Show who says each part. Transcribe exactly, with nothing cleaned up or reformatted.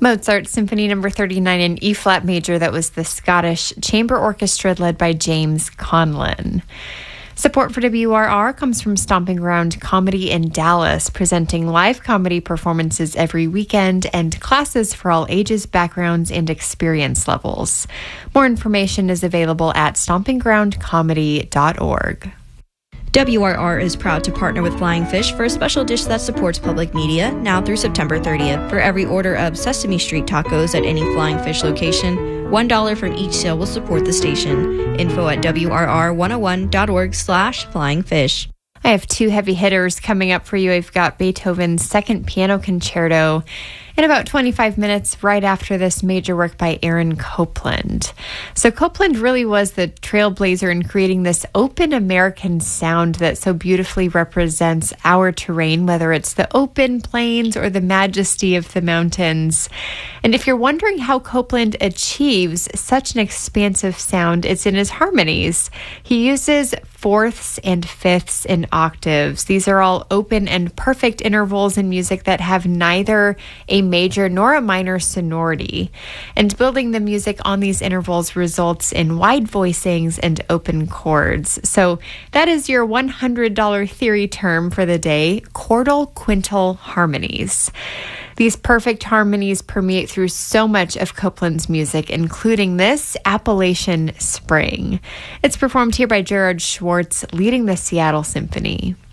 Speaker 1: Mozart Symphony Number thirty-nine in E-flat major. That was the Scottish Chamber Orchestra led by James Conlon. Support for W R R comes from Stomping Ground Comedy in Dallas, presenting live comedy performances every weekend and classes for all ages, backgrounds, and experience levels. More information is available at stomping ground comedy dot org.
Speaker 2: W R R is proud to partner with Flying Fish for a special dish that supports public media now through September thirtieth. For every order of Sesame Street tacos at any Flying Fish location, one dollar from each sale will support the station. Info at W R R one oh one dot org slash flying fish.
Speaker 1: I have two heavy hitters coming up for you. I've got Beethoven's Second Piano Concerto in about twenty-five minutes right after this major work by Aaron Copland. So Copland really was the trailblazer in creating this open American sound that so beautifully represents our terrain, whether it's the open plains or the majesty of the mountains. And if you're wondering how Copland achieves such an expansive sound, it's in his harmonies. He uses fourths and fifths and octaves. These are all open and perfect intervals in music that have neither a major nor a minor sonority. And building the music on these intervals results in wide voicings and open chords. So that is your one hundred dollars theory term for the day, chordal quintal harmonies. These perfect harmonies permeate through so much of Copland's music, including this, Appalachian Spring. It's performed here by Gerard Schwartz, leading the Seattle Symphony.